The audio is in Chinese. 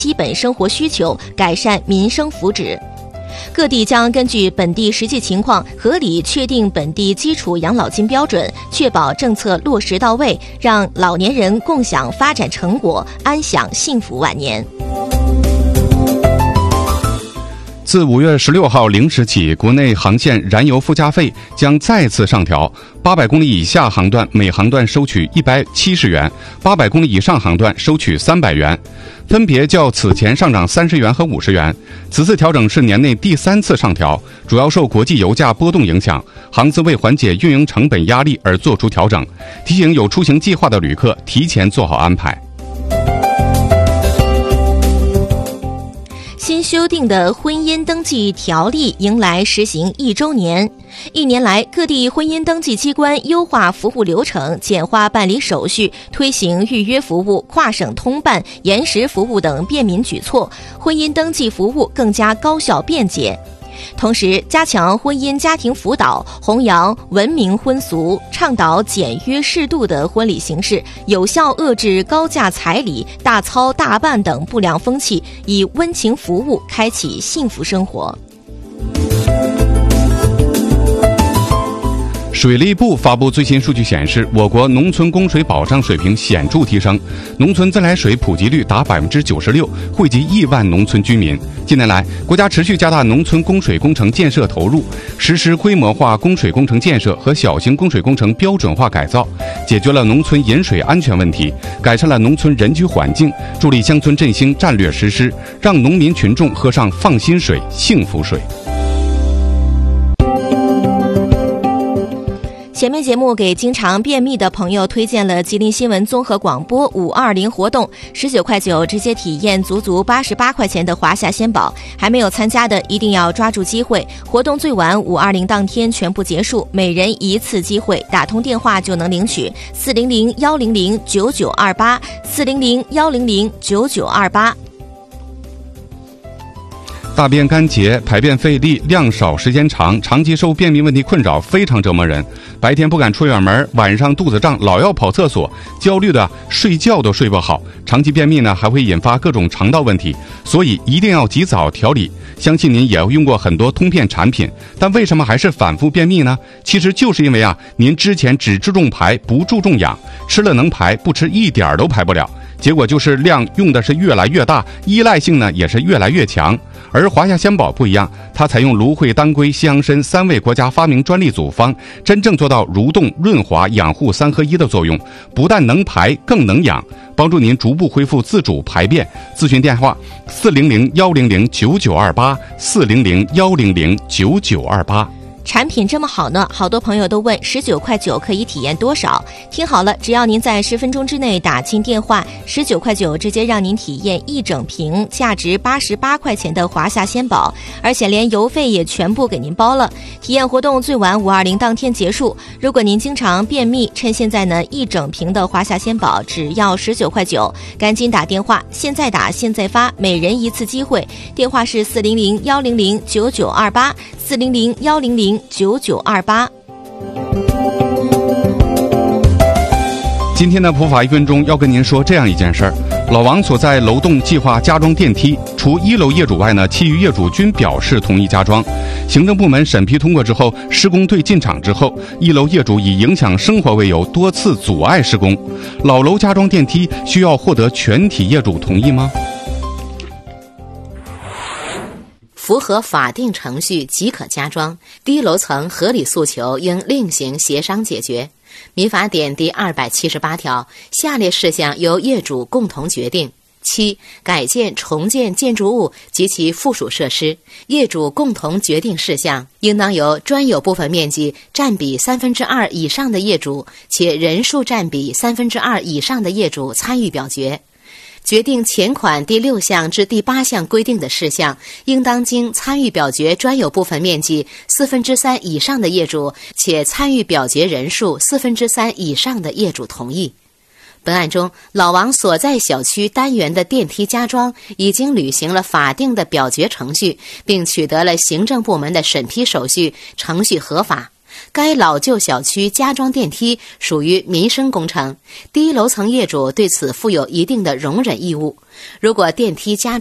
基本生活需求，改善民生福祉。各地将根据本地实际情况，合理确定本地基础养老金标准，确保政策落实到位，让老年人共享发展成果，安享幸福晚年。 自5月16号0时起，国内航线燃油附加费将再次上调，800公里以下航段每航段收取170元，800公里以上航段收取300元，分别较此前上涨30元和50元。此次调整是年内第3次上调，主要受国际油价波动影响，航司为缓解运营成本压力而做出调整，提醒有出行计划的旅客提前做好安排。 新修订的婚姻登记条例迎来实行1周年。1年来，各地婚姻登记机关优化服务流程，简化办理手续，推行预约服务、跨省通办、延时服务等便民举措，婚姻登记服务更加高效便捷。同时，加强婚姻家庭辅导，弘扬文明婚俗，倡导简约适度的婚礼形式，有效遏制高价彩礼、大操大办等不良风气，以温情服务开启幸福生活。 水利部发布最新数据显示，我国农村供水保障水平显著提升，农村自来水普及率达 96%， 惠及亿万农村居民。近年来，国家持续加大农村供水工程建设投入，实施规模化供水工程建设和小型供水工程标准化改造，解决了农村饮水安全问题，改善了农村人居环境，助力乡村振兴战略实施，让农民群众喝上放心水、幸福水。 前面节目给经常便秘的朋友推荐了吉林新闻综合广播520活动，19.9块直接体验足88块钱的华夏鲜宝，还没有参加的一定要抓住机会，活动最晚520当天全部结束，每人1次机会，打通电话就能领取400-100-9928 400-100-9928。 大便干结、排便费力、量少时间长，长期受便秘问题困扰，非常折磨人。白天不敢出远门，晚上肚子胀，老要跑厕所，焦虑的睡觉都睡不好。长期便秘呢，还会引发各种肠道问题，所以一定要及早调理。相信您也用过很多通便产品，但为什么还是反复便秘呢？其实就是因为您之前只注重排，不注重养，吃了能排，不吃一点都排不了。结果就是量用的是越来越大，依赖性呢也是越来越强。而华夏鲜宝不一样，它采用芦荟、当归、西洋参3味国家发明专利组方，真正做到蠕动、润滑、养护3合1的作用，不但能排，更能养，帮助您逐步恢复自主排便。咨询电话400-100-9928 400-100-9928。 产品这么好呢，好多朋友都问19.9块可以体验多少？听好了，只要您在10分钟之内打进电话，19.9块直接让您体验1整瓶价值88块钱的华夏鲜宝，而且连邮费也全部给您包了。体验活动最晚520当天结束。如果您经常便秘，趁现在呢1整瓶的华夏鲜宝只要19.9块，赶紧打电话，现在打现在发，每人1次机会。电话是400-100-9928 400-100-9928。 今天的普法1分钟要跟您说这样一件事儿：老王所在楼栋计划加装电梯，除1楼业主外呢，其余业主均表示同意加装。行政部门审批通过之后，施工队进场之后，1楼业主以影响生活为由多次阻碍施工。老楼加装电梯需要获得全体业主同意吗？ 符合法定程序即可加装，低楼层合理诉求应另行协商解决。民法典第278条，下列事项由业主共同决定：7、改建、重建建筑物及其附属设施，业主共同决定事项，应当由专有部分面积占比2/3以上的业主，且人数占比2/3以上的业主参与表决。决定前款第6项至第8项规定的事项，应当经参与表决专有部分面积3/4以上的业主，且参与表决人数3/4以上的业主同意。本案中，老王所在小区单元的电梯加装已经履行了法定的表决程序，并取得了行政部门的审批手续，程序合法。 该老旧小区加装电梯属于民生工程，低楼层业主对此负有一定的容忍义务。如果电梯加